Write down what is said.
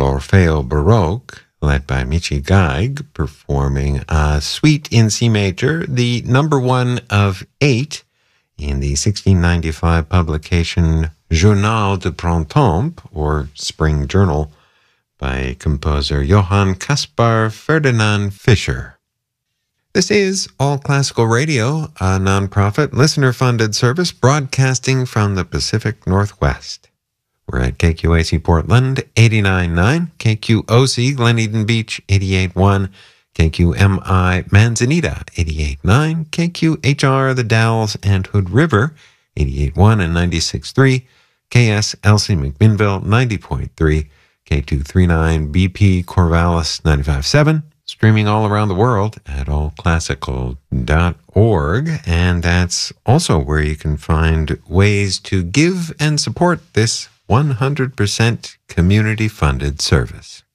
L'Orfeo Baroque, led by Michi Geig, performing a suite in C major, the number 1 of 8 in the 1695 publication Journal de Printemps, or Spring Journal, by composer Johann Caspar Ferdinand Fischer. This is All Classical Radio, a nonprofit, listener-funded service broadcasting from the Pacific Northwest. We're at KQAC Portland, 89.9, KQOC Glen Eden Beach, 88.1, KQMI Manzanita, 88.9, KQHR The Dalles and Hood River, 88.1 and 96.3, KSLC McMinnville, 90.3, K239 BP Corvallis, 95.7, streaming all around the world at allclassical.org, and that's also where you can find ways to give and support this 100% community-funded service.